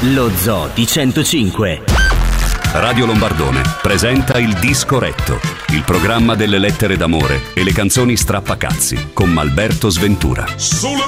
Lo Zoo di 105. Radio Lombardone presenta Il Disco Retto, il programma delle lettere d'amore e le canzoni strappacazzi con Malberto Sventura.